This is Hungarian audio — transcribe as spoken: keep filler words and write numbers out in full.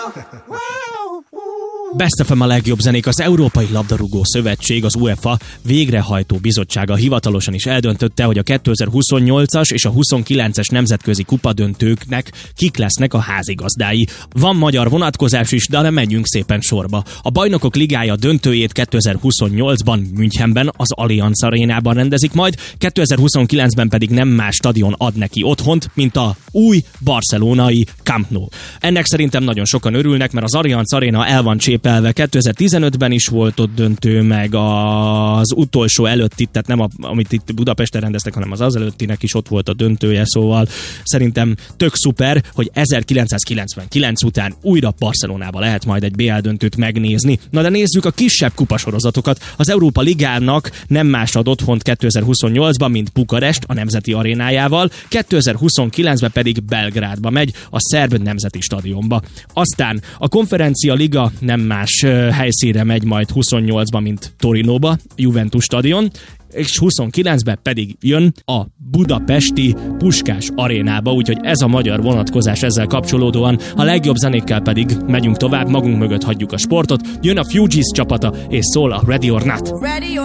Best ef em a legjobb zenék. Az Európai Labdarúgó Szövetség, az UEFA végrehajtó bizottsága hivatalosan is eldöntötte, hogy a kétezer-huszonnyolcas és a huszonkilences nemzetközi kupadöntőknek kik lesznek a házigazdái. Van magyar vonatkozás is, de nem menjünk szépen sorba. A Bajnokok Ligája döntőjét kétezer-huszonnyolcban Münchenben, az Allianz Arénában rendezik majd, kétezer-huszonkilencben pedig nem más stadion ad neki otthont, mint a új barcelonai Camp Nou. Ennek szerintem nagyon sokan örülnek, mert az Allianz Aréna el van csépelve. kétezer-tizenötben is volt ott döntő, meg az utolsó előtti, tehát nem a, amit itt Budapesten rendeztek, hanem az az előttinek is ott volt a döntője, szóval szerintem tök szuper, hogy ezerkilencszázkilencvenkilenc után újra Barcelonába lehet majd egy bé el döntőt megnézni. Na de nézzük a kisebb kupasorozatokat. Az Európa Ligának nem más ad otthont kétezer-huszonnyolcban, mint Bukarest a Nemzeti Arénájával, kétezer-huszonkilencben pedig Belgrádba megy, a szerb nemzeti stadionba. Aztán a Konferencia Liga nem más helyszínre megy majd huszonnyolcban, mint Torinóba, Juventus stadion, és huszonkilencben pedig jön a budapesti Puskás Arénába, úgyhogy ez a magyar vonatkozás ezzel kapcsolódóan. A legjobb zenékkel pedig megyünk tovább, magunk mögött hagyjuk a sportot, jön a Fugees csapata, és szól a Ready or Not.